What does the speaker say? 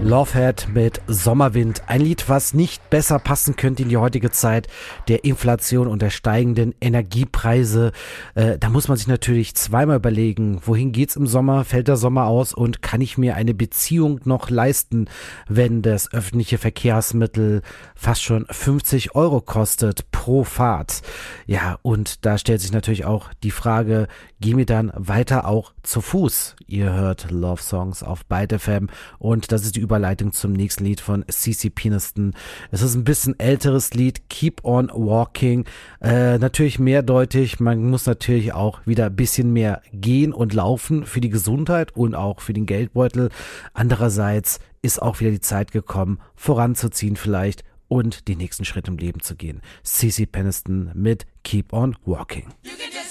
Lovehead mit Sommerwind. Ein Lied, was nicht besser passen könnte in die heutige Zeit der Inflation und der steigenden Energiepreise. Da muss man sich natürlich zweimal überlegen, wohin geht's im Sommer, fällt der Sommer aus und kann ich mir eine Beziehung noch leisten, wenn das öffentliche Verkehrsmittel fast schon 50 Euro kostet pro Fahrt. Ja, und da stellt sich natürlich auch die Frage, gehen wir dann weiter auch zu Fuß? Ihr hört Love Songs auf Byte FM und das ist die Überleitung zum nächsten Lied von CeCe Peniston. Es ist ein bisschen älteres Lied, Keep on Walking. Natürlich mehrdeutig, man muss natürlich auch wieder ein bisschen mehr gehen und laufen für die Gesundheit und auch für den Geldbeutel. Andererseits ist auch wieder die Zeit gekommen, voranzuziehen vielleicht und den nächsten Schritt im Leben zu gehen. CeCe Peniston mit Keep on Walking.